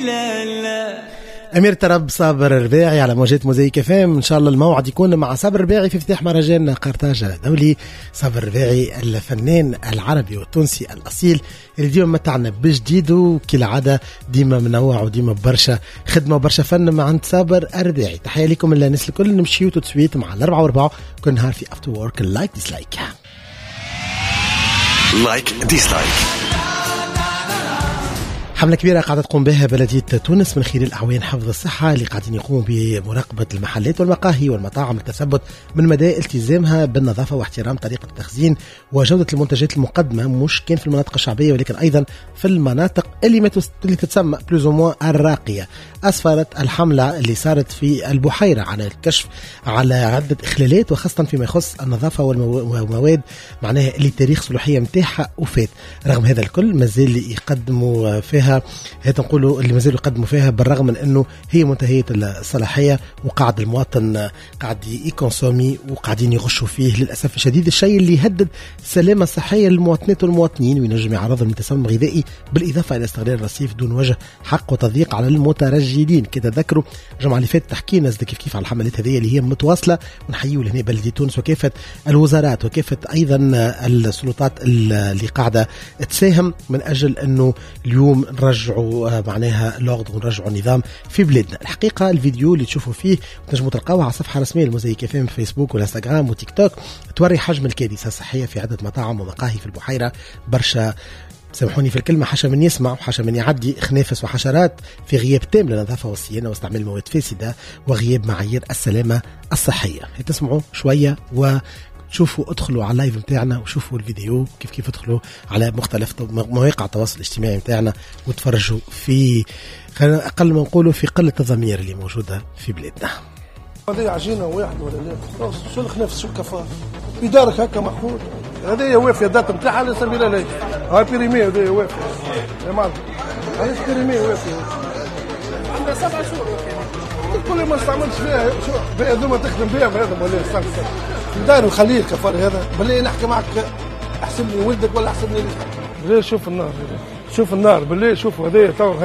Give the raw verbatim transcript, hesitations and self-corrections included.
لا لا. أمير ترب صابر الرباعي على موجات موزايك اف ام. إن شاء الله الموعد يكون مع صابر الرباعي في افتتاح مهرجان قرطاج الدولي. صابر الرباعي الفنان العربي والتونسي الأصيل اللي ديما متعنا بجديد وكالعادة ديما منوع وديما برشا خدمة وبرشا فن مع عند صابر الرباعي. تحية لكم الناس الكل. نمشيو تسويت مع الأربعة وأربعة كل نهار في أفتر وورك. لايك ديسلايك لايك ديسلايك. حملة كبيرة قاعدة تقوم بها بلدية تونس من خلال أعوان حفظ الصحة اللي قاعدين يقوموا بمراقبة المحلات والمقاهي والمطاعم للتثبت من مدى التزامها بالنظافة واحترام طريقة التخزين وجودة المنتجات المقدمة، مش كان في المناطق الشعبية ولكن أيضا في المناطق اللي ما اللي تتسمى بلوزوموا الراقية. أسفرت الحملة اللي صارت في البحيرة عن الكشف على عدة إخلالات وخاصة فيما يخص النظافة والمواد معناها اللي تاريخ صلاحية متاعها وفات. رغم هذا الكل مازال يقدموا فيها هذا نقولوا اللي مازالوا يقدموا فيها بالرغم من انه هي منتهيه الصلاحيه وقاعد المواطن قاعد يكونسومي وقاعدين يغشوا فيه للاسف الشديد، الشيء اللي يهدد السلامه الصحيه للمواطنات والمواطنين وينجم يعرضهم للتسمم الغذائي بالاضافه الى استغلال الرصيف دون وجه حق وتضييق على المترجلين. كده تذكروا الجمعه اللي فاتت تحكينا كيف كيف على الحملات هذه اللي هي متواصله ونحيوا لهنا بلديه تونس وكافه الوزارات وكافه ايضا السلطات اللي قاعده تساهم من اجل انه اليوم نرجعوا معناها لوغد ونرجعوا النظام في بلادنا. الحقيقة الفيديو اللي تشوفوا فيه تنجموا تلقاوه على صفحة رسمية الموزايك اف ام في فيسبوك والانستغرام وتيك توك توري حجم الكارثة الصحية في عدة مطاعم ومقاهي في البحيرة. برشا سامحوني في الكلمة حاشا من يسمع وحاشا من يعدي خنافس وحشرات في غياب تام للنظافة والصيانة واستعمال مواد فاسدة وغياب معايير السلامة الصحية. تسمعوا شوية و شوفوا ادخلوا على اللايف متاعنا وشوفوا الفيديو كيف كيف ادخلوا على مختلف مواقع التواصل الاجتماعي متاعنا وتفرجوا في خلينا اقل ما نقولوا في قله الضمير اللي موجوده في بلادنا. هذه عجينه واحد ولا لا خلاص شو الخنافس شو الكفار في دارك هكا محمود هذه وافيه الدات نتاعها لا سبيل لها هاي بيريمي هذه وافيه يا معلم هذه بيريمي وافيه عندها سبع شهور كل ما استعملتش فيها شو بهذوما تخدم بها بهذا ولا صار داير وخليه الكفار هذا بالله نحكي معك احسن لي ولدك ولا احسن لي بالله شوف النار شوف النار بالله شوفوا هذه تو